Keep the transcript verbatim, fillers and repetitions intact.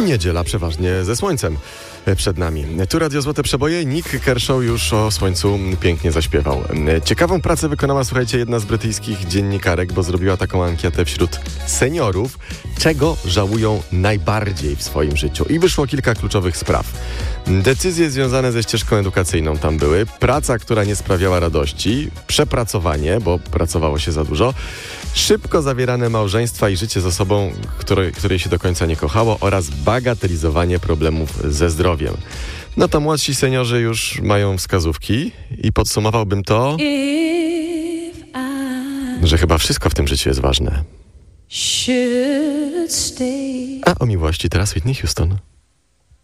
Niedziela przeważnie ze słońcem przed nami. Tu Radio Złote Przeboje. Nick Kershaw już o słońcu pięknie zaśpiewał. Ciekawą pracę wykonała, słuchajcie, jedna z brytyjskich dziennikarek, bo zrobiła taką ankietę wśród seniorów, czego żałują najbardziej w swoim życiu. I wyszło kilka kluczowych spraw. Decyzje związane ze ścieżką edukacyjną tam były, praca, która nie sprawiała radości, przepracowanie, bo pracowało się za dużo, szybko zawierane małżeństwa i życie z osobą, której, której się do końca nie kochało, oraz bagatelizowanie problemów ze zdrowiem. No to młodsi seniorzy już mają wskazówki i podsumowałbym to, że chyba wszystko w tym życiu jest ważne. A o miłości teraz Whitney Houston.